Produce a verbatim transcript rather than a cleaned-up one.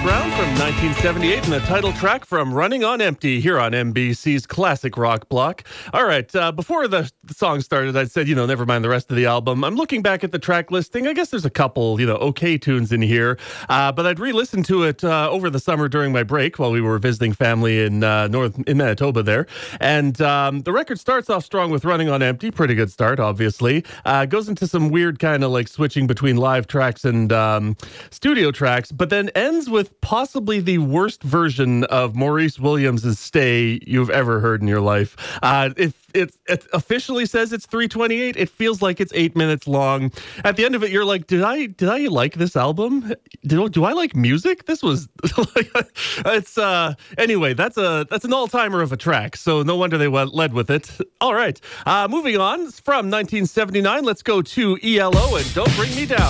Brown from nineteen seventy-eight and the title track from Running on Empty here on N B C's Classic Rock Block. All right, uh, before the, the song started, I said, you know, never mind the rest of the album. I'm looking back at the track listing. I guess there's a couple, you know, okay tunes in here, uh, but I'd re-listened to it uh, over the summer during my break while we were visiting family in uh, North in Manitoba there. And um, the record starts off strong with Running on Empty. Pretty good start, obviously. Uh, goes into some weird kind of like switching between live tracks and um, studio tracks, but then ends with possibly the worst version of Maurice Williams' Stay you've ever heard in your life. Uh, if it, it officially says it's three twenty-eight, it feels like it's eight minutes long. At the end of it, you're like, did I did I like this album? Do, do I like music? This was it's uh anyway, that's a that's an all-timer of a track, so no wonder they went, led with it. All right, uh, moving on from nineteen seventy-nine, let's go to E L O and Don't Bring Me Down.